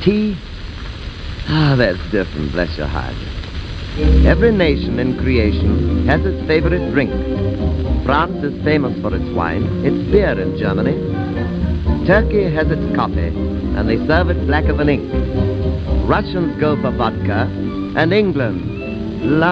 tea? Ah, that's different, bless your heart. Every nation in creation has its favorite drink. France is famous for its wine, its beer in Germany. Turkey has its coffee, and they serve it blacker than ink. Russians go for vodka, and England